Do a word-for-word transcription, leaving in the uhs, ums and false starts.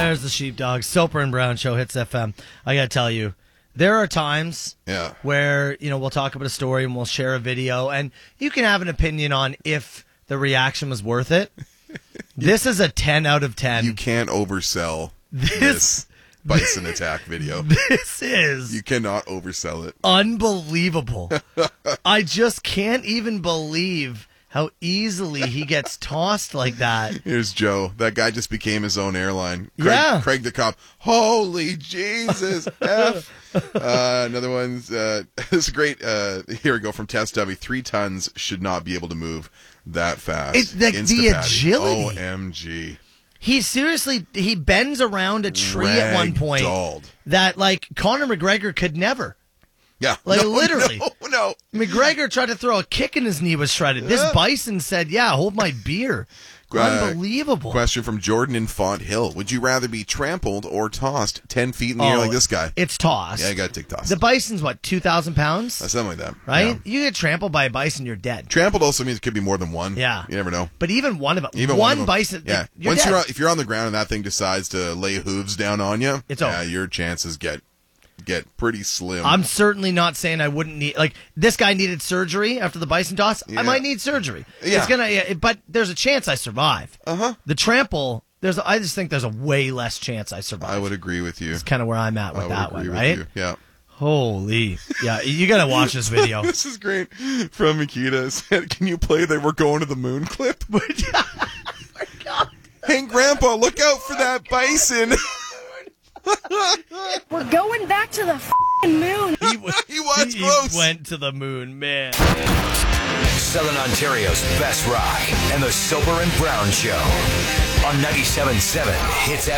There's the sheepdog. Soper and Brown Show, Hits F M. I got to tell you, there are times yeah. where, you know, we'll talk about a story and we'll share a video, and you can have an opinion on if the reaction was worth it. This is a ten out of ten. You can't oversell this, this bison attack video. This is... You cannot oversell it. Unbelievable. I just can't even believe how easily he gets tossed like that. Here's Joe. That guy just became his own airline. Craig, yeah. Craig the cop. Holy Jesus. F. Uh, another one's, uh, this is great. Uh, here we go from Test W. Three tons should not be able to move that fast. It's the, the agility. O M G. He seriously, he bends around a tree Rag at one point dolled. that, like, Conor McGregor could never. Yeah. Like, no, literally. No, no. McGregor tried to throw a kick and his knee was shredded. This Yeah. bison said, yeah, hold my beer. Uh, Unbelievable. Question from Jordan in Font Hill. Would you rather be trampled or tossed ten feet in the oh, air like this guy? It's tossed. Yeah, you got to take tossed. The bison's, what, two thousand pounds? Uh, something like that. Right? Yeah. You get trampled by a bison, you're dead. Trampled also means it could be more than one. Yeah. You never know. But even one of them. Even one, one of them. bison. Yeah. You're Once dead. you're on, if you're on the ground and that thing decides to lay hooves down on you, it's yeah, over. your chances get get pretty slim. I'm certainly not saying I wouldn't need, like, this guy needed surgery after the bison toss. Yeah. I might need surgery. Yeah. It's gonna, yeah, but there's a chance I survive. Uh huh. The trample, there's, a, I just think there's a way less chance I survive. I would agree with you. It's kind of where I'm at with I would that agree one, with right? you. Yeah. Holy, yeah, you gotta watch this video. This is great. From Makita said, "Can you play the 'We're Going to the Moon' clip?" Hey, Grandpa, look out for that bison. We're going back to the f***ing moon. He, w- he was he close. went to the moon, man. Southern Ontario's best rock and the Soper and Brown Show on ninety-seven point seven Hits